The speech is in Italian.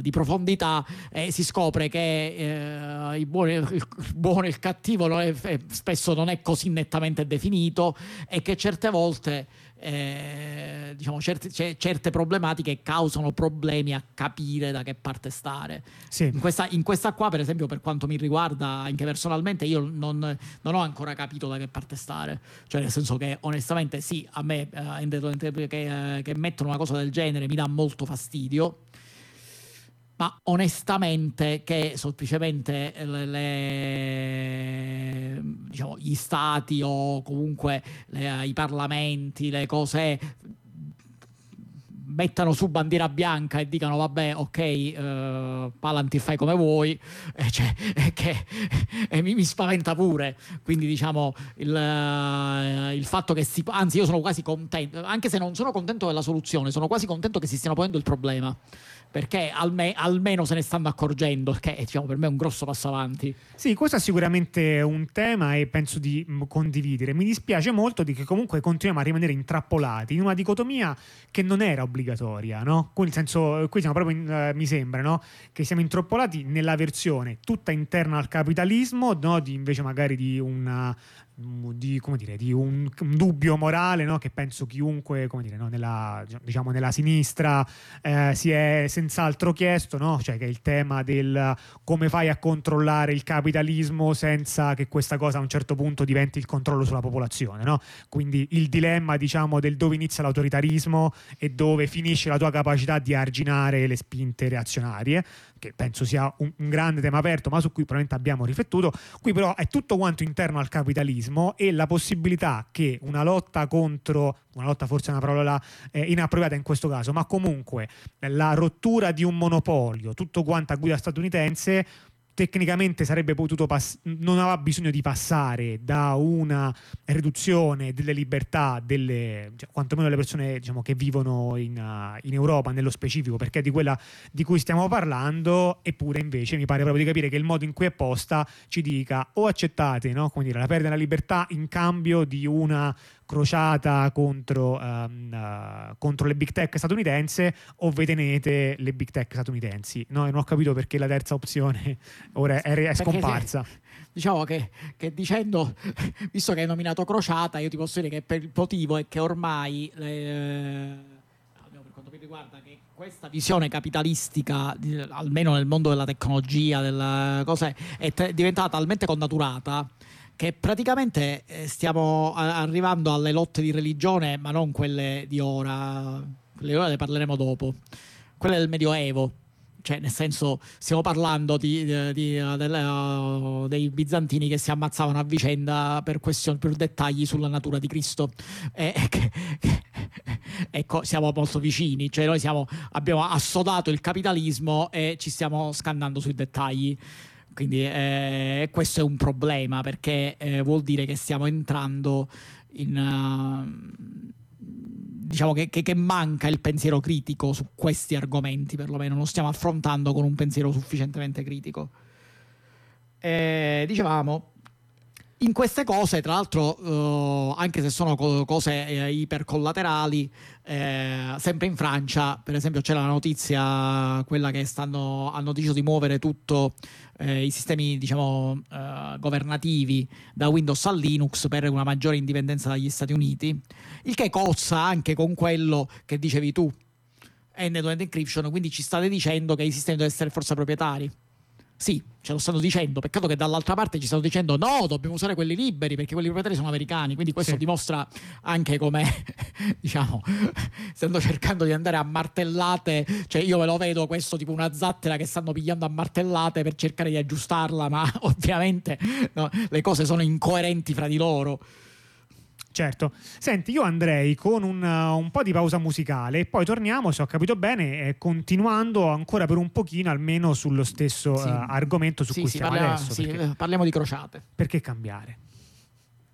di profondità, si scopre che il buono e il cattivo spesso non è così nettamente definito, e che certe volte diciamo certe problematiche causano problemi a capire da che parte stare. Sì. In questa qua, per esempio, per quanto mi riguarda anche personalmente, io non ho ancora capito da che parte stare, cioè nel senso che onestamente sì, a me che mettono una cosa del genere mi dà molto fastidio, ma onestamente che semplicemente diciamo, gli stati o comunque i parlamenti, le cose mettano su bandiera bianca e dicano vabbè, ok, Palantir, fai come vuoi, mi spaventa pure. Quindi diciamo il fatto che anzi, io sono quasi contento, anche se non sono contento della soluzione, sono quasi contento che si stiano ponendo il problema, perché almeno se ne stanno accorgendo, che diciamo, per me è un grosso passo avanti. Sì, questo è sicuramente un tema e penso di condividere. Mi dispiace molto di che comunque continuiamo a rimanere intrappolati in una dicotomia che non era obbligatoria, no? Nel senso, qui siamo proprio mi sembra, no? Che siamo intrappolati nella versione tutta interna al capitalismo, no? Invece magari di un dubbio morale, no? Che penso chiunque, come dire, no? nella sinistra si è senz'altro chiesto, no? Cioè che è il tema del come fai a controllare il capitalismo senza che questa cosa a un certo punto diventi il controllo sulla popolazione, no? Quindi il dilemma, diciamo, del dove inizia l'autoritarismo e dove finisce la tua capacità di arginare le spinte reazionarie, che penso sia un grande tema aperto, ma su cui probabilmente abbiamo riflettuto. Qui però è tutto quanto interno al capitalismo, e la possibilità che una lotta forse è una parola inappropriata in questo caso, ma comunque la rottura di un monopolio, tutto quanto a guida statunitense, tecnicamente sarebbe potuto non aveva bisogno di passare da una riduzione delle libertà quantomeno delle persone, diciamo, che vivono in Europa nello specifico, perché è di quella di cui stiamo parlando. Eppure invece mi pare proprio di capire che il modo in cui è posta ci dica: o accettate, no? Come dire, la perdita della libertà in cambio di una crociata contro le big tech statunitense, o ve tenete le big tech statunitensi, no? E non ho capito perché la terza opzione ora è scomparsa. Diciamo che dicendo, visto che hai nominato crociata, io ti posso dire che per il motivo è che ormai almeno per quanto mi riguarda, che questa visione capitalistica, almeno nel mondo della tecnologia, della cosa, è diventata talmente connaturata che praticamente stiamo arrivando alle lotte di religione, ma non quelle di ora. Quelle di ora le parleremo dopo. Quelle del Medioevo. Cioè, nel senso, stiamo parlando dei bizantini che si ammazzavano a vicenda per dettagli sulla natura di Cristo. Ecco, siamo molto vicini. Cioè, noi abbiamo assodato il capitalismo e ci stiamo scannando sui dettagli. Quindi questo è un problema, perché vuol dire che stiamo entrando in diciamo che manca il pensiero critico su questi argomenti, perlomeno non stiamo affrontando con un pensiero sufficientemente critico. Dicevamo, in queste cose, tra l'altro, anche se sono cose ipercollaterali, sempre in Francia, per esempio, c'è la notizia, quella che hanno deciso di muovere tutto i sistemi, diciamo, governativi da Windows a Linux per una maggiore indipendenza dagli Stati Uniti, il che cozza anche con quello che dicevi tu, end-to-end encryption. Quindi ci state dicendo che i sistemi devono essere forse proprietari. Sì, ce lo stanno dicendo. Peccato che dall'altra parte ci stanno dicendo no, dobbiamo usare quelli liberi perché quelli proprietari sono americani. Quindi questo dimostra anche come, diciamo, stanno cercando di andare a martellate. Cioè, io ve lo vedo questo tipo una zattera che stanno pigliando a martellate per cercare di aggiustarla, ma ovviamente no, le cose sono incoerenti fra di loro. Certo. Senti, io andrei con un po' di pausa musicale e poi torniamo, se ho capito bene, continuando ancora per un pochino almeno sullo stesso argomento su cui stiamo adesso. Parliamo di crociate. Perché cambiare?